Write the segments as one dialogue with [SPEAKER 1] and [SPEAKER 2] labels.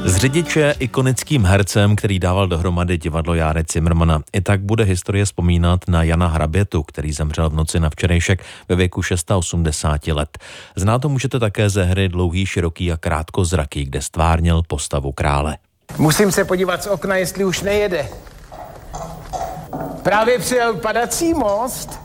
[SPEAKER 1] Z řidiče je ikonickým hercem, který dával dohromady divadlo Járy Cimrmana. I tak bude historie vzpomínat na Jana Hrabětu, který zemřel v noci na včerejšek ve věku 680 let. Znát to můžete také ze hry Dlouhý, široký a krátkozraký, kde stvárnil postavu krále.
[SPEAKER 2] Musím se podívat z okna, jestli už nejede. Právě přijel padací most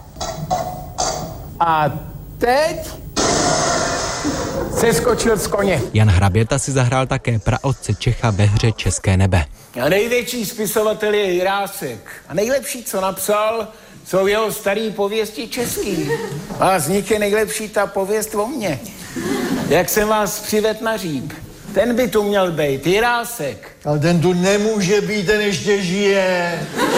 [SPEAKER 2] a teď se skočil z koně.
[SPEAKER 3] Jan Hraběta si zahrál také praotce Čecha ve hře České nebe.
[SPEAKER 2] A největší spisovatel je Jirásek. A nejlepší, co napsal, jsou jeho starý pověsti český. A z nich je nejlepší ta pověst o mně. Jak jsem vás přived na Říp. Ten by tu měl být, Jirásek.
[SPEAKER 4] Ale ten tu nemůže být, ten ještě žije.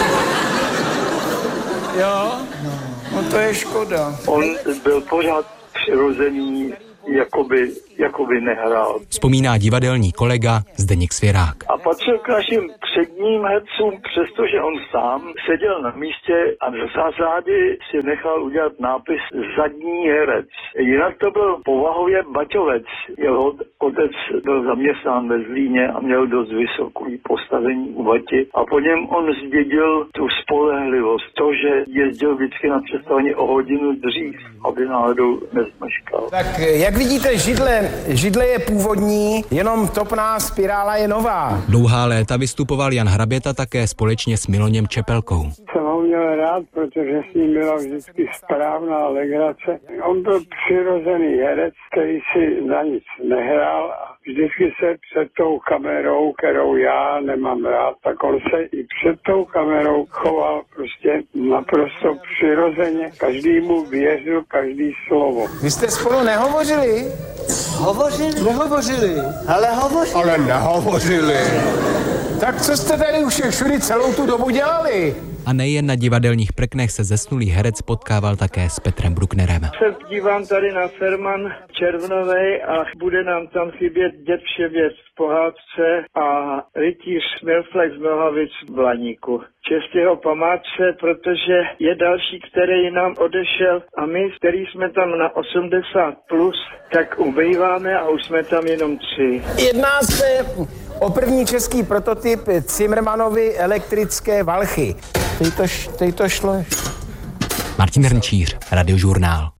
[SPEAKER 2] Jo? No to je škoda.
[SPEAKER 5] On byl pořád přirozený, jakoby nehrál.
[SPEAKER 3] Vzpomíná divadelní kolega Zdeněk Svěrák.
[SPEAKER 5] A patřil k našim předním hercům, přestože on sám seděl na místě a v zásadě si nechal udělat nápis zadní herec. Jinak to byl povahově baťovec. Jeho otec byl zaměstnán ve Zlíně a měl dost vysoké postavení u Bati a po něm on zdědil tu spolehlivost, to, že jezdil vždycky na představení o hodinu dřív, aby náhodou nezmeškal.
[SPEAKER 2] Tak jak vidíte, židle je původní, jenom topná spirála je nová.
[SPEAKER 3] Dlouhá léta vystupoval Jan Hraběta také společně s Miloněm Čepelkou.
[SPEAKER 6] Jsem ho měl rád, protože s ním byla vždycky správná legrace. On byl přirozený herec, který si na nic nehrál a vždycky se před tou kamerou, kterou já nemám rád, tak on se i před tou kamerou choval prostě naprosto přirozeně. Každému věřil, každý slovo.
[SPEAKER 2] Vy jste spolu nehovořili? Nehovořili. Ale nehovořili. Tak co jste tady už všude celou tu dobu dělali?
[SPEAKER 3] A nejen na divadelních prknech se zesnulý herec potkával také s Petrem Brucknerem.
[SPEAKER 7] Se dívám tady na Ferman Červnovej a bude nám tam chybět děd Vševěc v pohádce a rytíř Milflex z Nohavic v Blaníku. Čest jeho památce, protože je další, který nám odešel a my, který jsme tam na 80+, tak ubýváme a už jsme tam jenom 3.
[SPEAKER 2] Jedná se o první český prototyp Cimrmanovy elektrické valchy. Teď to šlo.
[SPEAKER 3] Martin Hrnčíř, Radiožurnál.